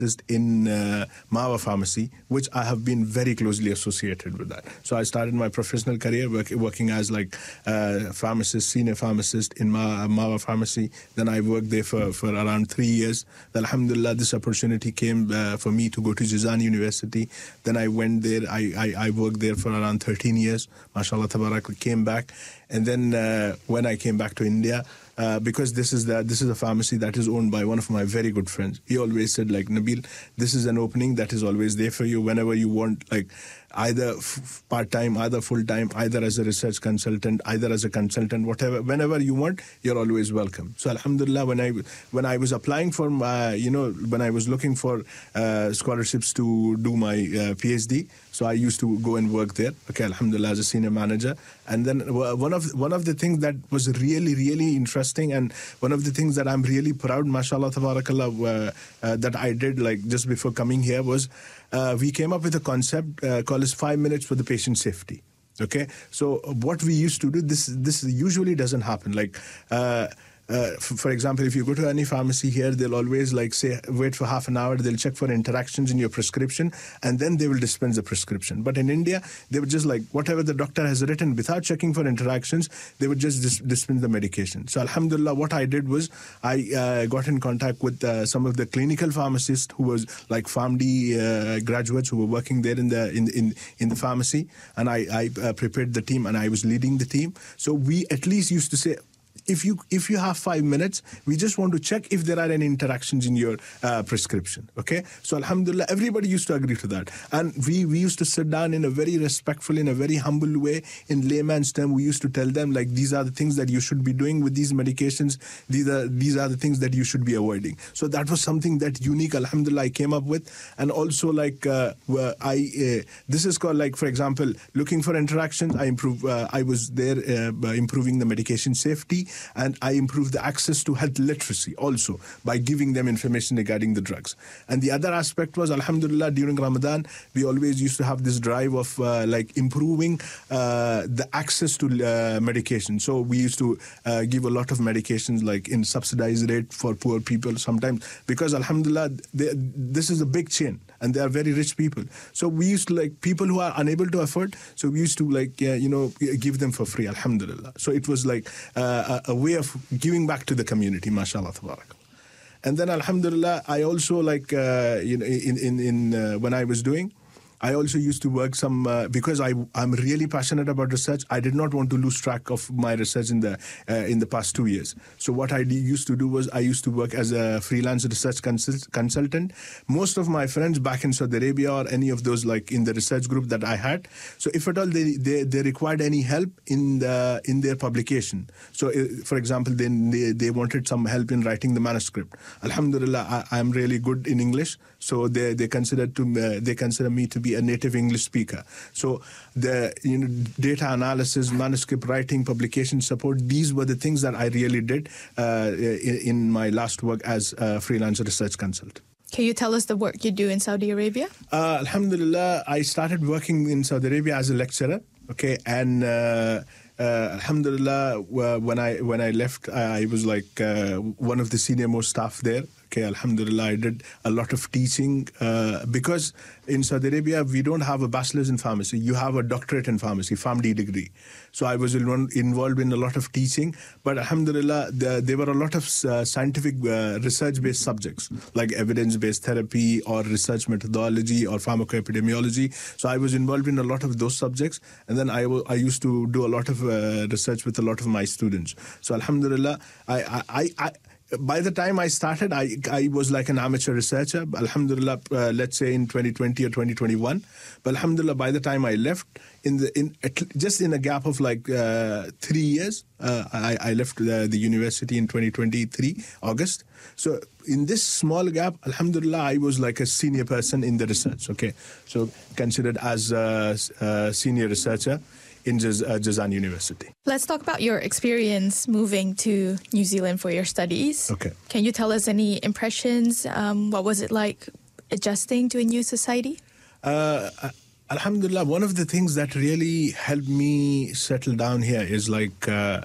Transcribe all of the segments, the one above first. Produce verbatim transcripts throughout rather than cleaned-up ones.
in uh, Mawa Pharmacy, which I have been very closely associated with that. So I started my professional career work, working as like uh, pharmacist, senior pharmacist in Ma- Mawa Pharmacy. Then I worked there for, for around three years. Then, alhamdulillah, this opportunity came uh, for me to go to Jazan University. Then I went there. I, I, I worked there for around thirteen years. MashaAllah, tabarak, came back. And then uh, when I came back to India, Uh, because this is the, this is a pharmacy that is owned by one of my very good friends. He always said, like, Nabil, this is an opening that is always there for you whenever you want, like, either f- part-time, either full-time, either as a research consultant, either as a consultant, whatever, whenever you want, you're always welcome. So, alhamdulillah, when I, when I was applying for, my, you know, when I was looking for uh, scholarships to do my uh, PhD, so I used to go and work there, okay, alhamdulillah, as a senior manager. And then one of one of the things that was really, really interesting, and one of the things that I'm really proud, mashallah, tabarakallah, uh, uh, that I did like just before coming here was uh, we came up with a concept uh, called as five minutes for the patient safety. Okay, so what we used to do, this this usually doesn't happen. Like, uh, uh, for, for example, if you go to any pharmacy here, they'll always like say, wait for half an hour, they'll check for interactions in your prescription, and then they will dispense the prescription. But in India, they would just like, whatever the doctor has written, without checking for interactions, they would just dis- dispense the medication. So alhamdulillah, what I did was, I uh, got in contact with uh, some of the clinical pharmacists who was like PharmD uh, graduates who were working there in the in in, in the pharmacy, and I, I uh, prepared the team, and I was leading the team. So we at least used to say, If you if you have five minutes, we just want to check if there are any interactions in your uh, prescription, okay? So alhamdulillah, everybody used to agree to that. And we, we used to sit down in a very respectful, in a very humble way, in layman's term, we used to tell them, like, these are the things that you should be doing with these medications, these are, these are the things that you should be avoiding. So that was something that unique, alhamdulillah, I came up with. And also, like, uh, I uh, this is called, like, for example, looking for interactions, I improve, uh, I was there uh, improving the medication safety, and I improved the access to health literacy also by giving them information regarding the drugs. And the other aspect was, alhamdulillah, during Ramadan, we always used to have this drive of uh, like improving uh, the access to uh, medication. So we used to uh, give a lot of medications like in subsidized rate for poor people sometimes, because alhamdulillah, they, this is a big chain and they are very rich people. So we used to, like, people who are unable to afford, so we used to, like, uh, you know, give them for free, alhamdulillah. So it was like uh, a, a way of giving back to the community, mashallah, tabarak. And then alhamdulillah, I also, like, uh, you know, in, in, in uh, when I was doing, I also used to work some, uh, because I, I'm really passionate about research, I did not want to lose track of my research in the uh, in the past two years. So what I d- used to do was, I used to work as a freelance research consult- consultant. Most of my friends back in Saudi Arabia or any of those, like, in the research group that I had, so if at all they, they, they required any help in the in their publication, so uh, for example, then they, they wanted some help in writing the manuscript. Alhamdulillah, I, I'm really good in English, so they they consider to uh, they consider me to be a native English speaker. So the, you know, data analysis, manuscript writing, publication support, these were the things that I really did uh, in, in my last work as a freelance research consultant. Can you tell us the work you do in Saudi Arabia? Uh, alhamdulillah, I started working in Saudi Arabia as a lecturer, okay, and uh, uh, alhamdulillah, when I when I left, I was like uh, one of the senior most staff there. Okay, alhamdulillah, I did a lot of teaching uh, because in Saudi Arabia, we don't have a bachelor's in pharmacy. You have a doctorate in pharmacy, PharmD degree. So I was involved in a lot of teaching, but alhamdulillah, the, there were a lot of uh, scientific uh, research-based subjects, like evidence-based therapy or research methodology or pharmacoepidemiology. So I was involved in a lot of those subjects, and then I, w- I used to do a lot of uh, research with a lot of my students. So alhamdulillah, I... I, I, I by the time I started, I I was like an amateur researcher. Alhamdulillah, uh, let's say in twenty twenty or twenty twenty-one. But alhamdulillah, by the time I left, in the in just in a gap of like uh, three years, uh, I, I left the, the university in twenty twenty-three, August. So in this small gap, alhamdulillah, I was like a senior person in the research. Okay, so considered as a, a senior researcher in Jaz- uh, Jazan University. Let's talk about your experience moving to New Zealand for your studies. Okay. Can you tell us any impressions? Um, what was it like adjusting to a new society? Uh, Alhamdulillah, one of the things that really helped me settle down here is like uh,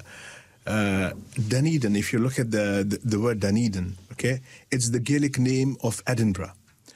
uh, Dunedin. If you look at the, the, the word Dunedin, okay, it's the Gaelic name of Edinburgh.